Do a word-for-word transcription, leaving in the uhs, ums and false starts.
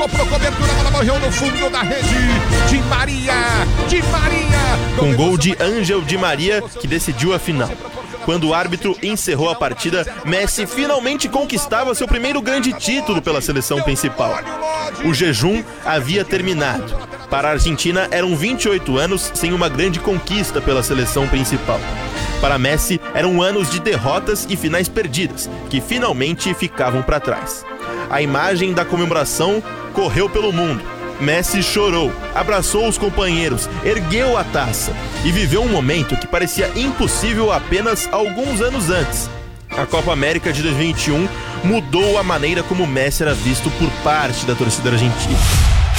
Pro cobertura, a bola morreu no fundo da rede. Di Maria, Di Maria. Com gol de Ángel Di Maria, que decidiu a final. Quando o árbitro encerrou a partida, Messi finalmente conquistava seu primeiro grande título pela seleção principal. O jejum havia terminado. Para a Argentina, eram vinte e oito anos sem uma grande conquista pela seleção principal. Para Messi, eram anos de derrotas e finais perdidas, que finalmente ficavam para trás. A imagem da comemoração correu pelo mundo. Messi chorou, abraçou os companheiros, ergueu a taça e viveu um momento que parecia impossível apenas alguns anos antes. A Copa América de dois mil e vinte e um mudou a maneira como Messi era visto por parte da torcida argentina.